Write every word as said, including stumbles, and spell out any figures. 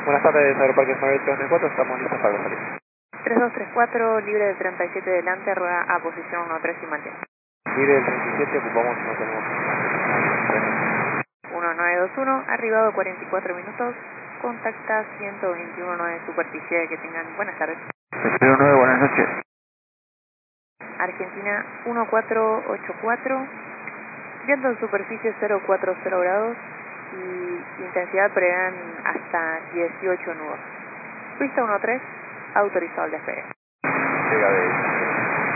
Buenas tardes, Aeroparque Isabel tres dos cuatro, estamos listos para salir. tres dos tres cuatro, libre de treinta y siete delante, rueda a posición uno tres y mantiene. Libre del treinta y siete, ocupamos, no tenemos... uno nueve dos uno, arribado cuarenta y cuatro minutos, contacta ciento veintiuno nueve superficie, que tengan buenas tardes. veintiuno nueve, buenas noches. Argentina uno cuatro ocho cuatro, viento en superficie cero cuatro cero grados y intensidad prevean hasta dieciocho nudos. Pista uno tres, autorizado el despegue. Llega de